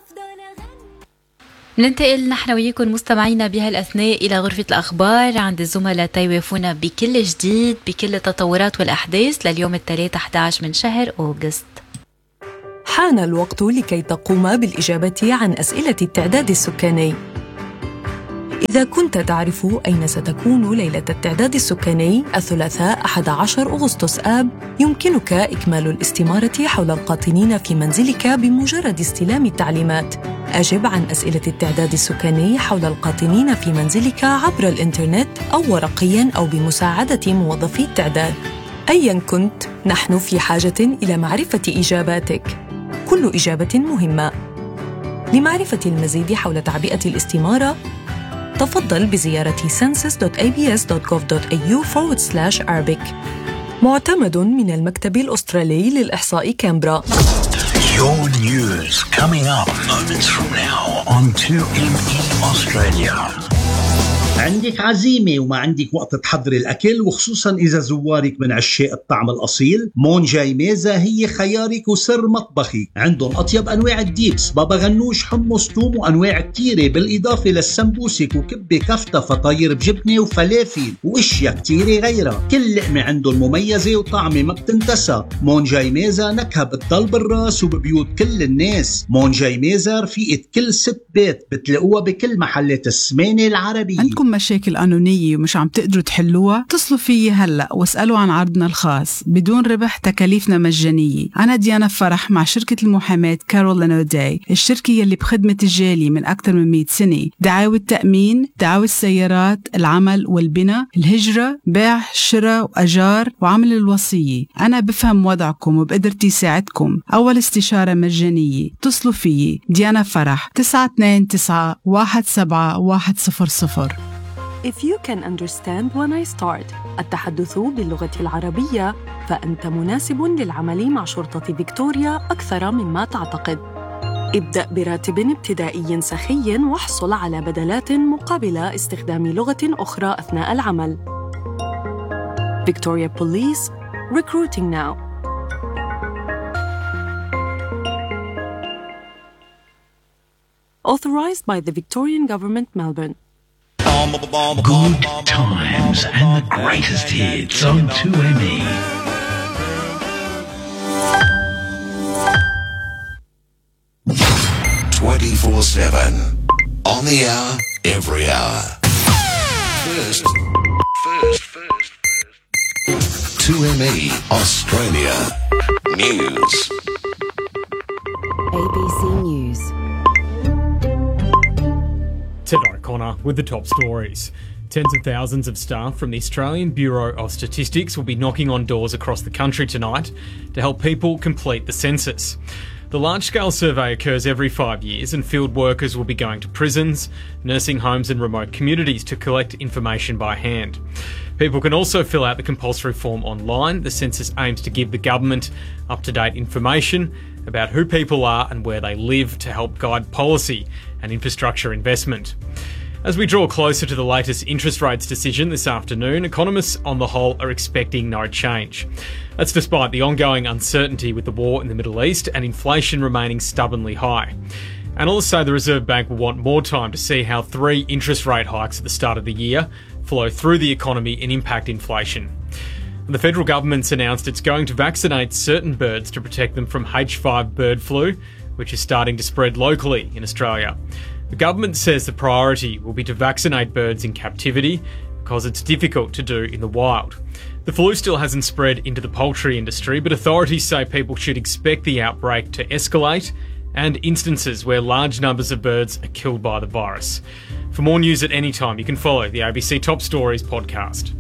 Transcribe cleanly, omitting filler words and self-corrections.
ننتقل نحن وياكم مستمعينا بهالأثناء إلى غرفة الأخبار عند الزملاء تيوافونا بكل جديد بكل التطورات والأحداث لليوم الثلاث 11 من شهر أوغست. حان الوقت لكي تقوم بالإجابة عن أسئلة التعداد السكاني. إذا كنت تعرف أين ستكون ليلة التعداد السكاني الثلاثاء 11 أغسطس آب، يمكنك إكمال الاستمارة حول القاطنين في منزلك بمجرد استلام التعليمات. أجب عن أسئلة التعداد السكاني حول القاطنين في منزلك عبر الإنترنت أو ورقياً أو بمساعدة موظفي التعداد. أياً كنت، نحن في حاجة إلى معرفة إجاباتك. كل إجابة مهمة. لمعرفة المزيد حول تعبئة الاستمارة، تفضل بزيارة census.abs.gov.au/Arabic. معتمد من المكتب الأسترالي للإحصاء كامبرا. Your news coming up moments from now on 2ME Australia. عندك عزيمة وما عندك وقت تحضري الأكل، وخصوصا إذا زوارك من عشاق الطعم الأصيل، مونجاي ميزة هي خيارك وسر مطبخي. عندهم أطيب أنواع الديبس، بابا غنوش، حمص، توم، وأنواع كتيرة، بالإضافة للسمبوسك وكبة كفتة فطاير بجبنة وفلافل وأشياء كتيرة غيرها. كل لقمة عندهم مميزة وطعمة ما بتنتسى. مونجاي ميزة نكهة بتضل بالراس وببيوت كل الناس. مونجاي ميزة رفيقة كل ست بيت، بتلاقوها بكل محلات السمانة العربية. عندكم مشاكل قانونية ومش عم تقدروا تحلوها؟ اتصلوا فيي هلأ واسألوا عن عرضنا الخاص بدون ربح، تكاليفنا مجانية. أنا ديانا فرح مع شركة المحاماة كارولين أوداي، الشركة يلي بخدمة الجالية من أكثر من 100 سنة. دعاوى التأمين، دعاوى السيارات، العمل والبناء، الهجرة، بيع، شراء وأجار، وعمل الوصية. أنا بفهم وضعكم وبقدرتي ساعدكم. أول استشارة مجانية. اتصلوا فيي ديانا فرح 929-17-100. If you can understand when I start التحدث باللغة العربية، فأنت مناسب للعمل مع شرطة فيكتوريا أكثر مما تعتقد. ابدأ براتب ابتدائي سخي واحصل على بدلات مقابل استخدام لغة أخرى أثناء العمل. Victoria Police, recruiting now. Authorized by the Victorian Government, Melbourne. Good times and the greatest hits on 2ME. "24/7 on the hour, every hour. First. 2ME Australia News. ABC News. Ted O'Connor with the top stories. Tens of thousands of staff from the Australian Bureau of Statistics will be knocking on doors across the country tonight to help people complete the census. The large-scale survey occurs every 5 years, and field workers will be going to prisons, nursing homes and remote communities to collect information by hand. People can also fill out the compulsory form online. The census aims to give the government up-to-date information about who people are and where they live to help guide policy and infrastructure investment. As we draw closer to the latest interest rates decision this afternoon, economists on the whole are expecting no change. That's despite the ongoing uncertainty with the war in the Middle East and inflation remaining stubbornly high. Analysts say the Reserve Bank will want more time to see how 3 interest rate hikes at the start of the year flow through the economy and impact inflation. The federal government's announced it's going to vaccinate certain birds to protect them from H5 bird flu, which is starting to spread locally in Australia. The government says the priority will be to vaccinate birds in captivity because it's difficult to do in the wild. The flu still hasn't spread into the poultry industry, but authorities say people should expect the outbreak to escalate and instances where large numbers of birds are killed by the virus. For more news at any time, you can follow the ABC Top Stories podcast.